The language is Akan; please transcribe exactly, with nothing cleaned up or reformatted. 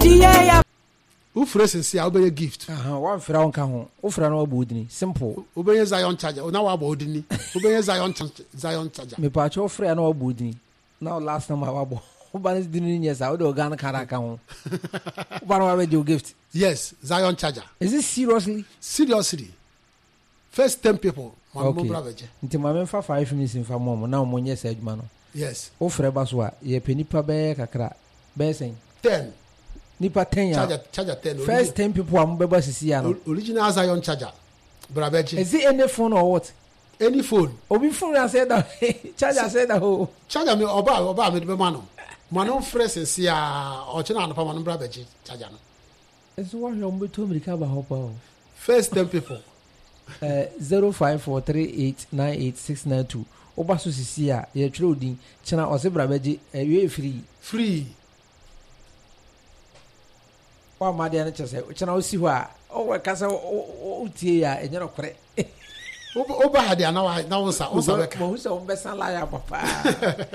Who phrases say obey gift? Aha, one fra on ka ho. Wo fra no abodini. Simple. Obey Zion charger. Now abodini. Obey Zion Zion charger. Me pa cho fra no abodini. Now last time I wabo. Oba is dini nyesa. Wo de organ kara ka ho. Oba no have your gift. Yes, Zion charger. Is it seriously? Seriously. First ten people. Okay. Nti ma me fa five minutes in fa mom na mo nyesa adwuma no. Yes. Wo fra ba so a ye penipa be kakra. Be sen. ten. Nipa ten ya. Charger, charger ten. First ten people am beba sisi ya no. Original Zion charger. Brabeji. Is it any phone or what? Any phone. Obi phone I said that. Charger said that oh. Charger me oba oba me be mano. Mano fresh sisi ya o china no pa mano brabeji charger no. Eso wa yo mbe to America ba hopa. First ten people. Uh zero five four three eight nine eight six nine two. Oba so sisi ya ye tire odin china o se brabeji e free. Free. Wa ma de na chese chena o si ho a o we kasa o tie ya enye no kore o ba ha de na wa na won sa o sa beka mo hu se o be san la ya papa